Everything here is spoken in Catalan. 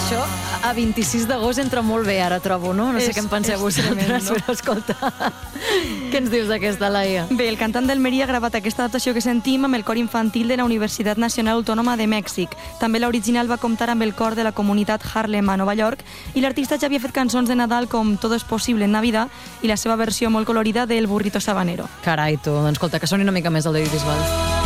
Això a 26 d'agost entra molt bé, ara trobo, no? No sé què en penseu vosaltres, però escolta, què ens dius d'aquesta, Laia? Bé, el cantant d'Almeria ha gravat aquesta adaptació que sentim amb el cor infantil de la Universitat Nacional Autònoma de Mèxic. També l'original va comptar amb el cor de la comunitat Harlem a Nova York i l'artista ja havia fet cançons de Nadal com Todo es posible en Navidad i la seva versió molt colorida del Burrito Sabanero. Carai, tu, doncs escolta, que soni una mica més el David Bisbal.